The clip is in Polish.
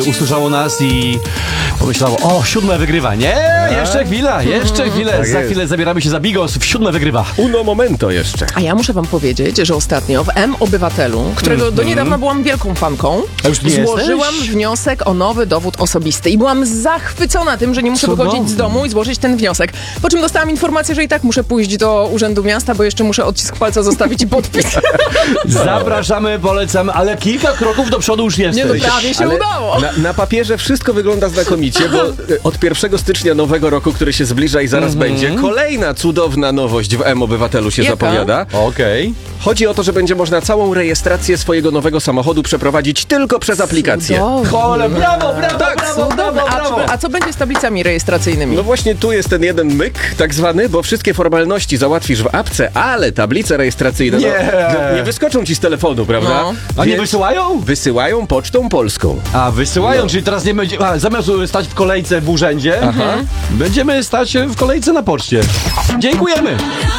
Usłyszało nas i pomyślało, o, 7 wygrywa. Nie, jeszcze chwila. Tak Za jest. chwilę zabieramy się za Bigos, w 7 wygrywa. Uno momento jeszcze. A ja muszę wam powiedzieć, że ostatnio w M-Obywatelu, którego do niedawna byłam wielką fanką, A już nie złożyłam jesteś? wniosek o nowy dowód osobisty i byłam zachwycona tym, że nie muszę Cudownie. wychodzić z domu i złożyć ten wniosek. Po czym dostałam informację, że i tak muszę pójść do Urzędu Miasta, bo jeszcze muszę odcisk palca zostawić i podpis. Zapraszamy, polecamy, ale kilka kroków do przodu już jesteś. Nie, no prawie się Ale udało. na papierze wszystko wygląda znakomicie, bo od 1 stycznia nowego roku, który się zbliża i zaraz będzie, kolejna cudowna nowość w M-Obywatelu się Jaka? zapowiada. Okej. Chodzi o to, że będzie można całą rejestrację swojego nowego samochodu przeprowadzić tylko przez aplikację. Kole, brawo, brawo. A co będzie z tablicami rejestracyjnymi? No właśnie tu jest ten jeden myk, tak zwany, bo wszystkie formalności załatwisz w apce, ale tablice rejestracyjne nie wyskoczą ci z telefonu, prawda? No. A nie Więc wysyłają? wysyłają pocztą polską. A, wysyłają, czyli teraz nie będzie... zamiast stać w kolejce w urzędzie, będziemy stać w kolejce na poczcie. Dziękujemy.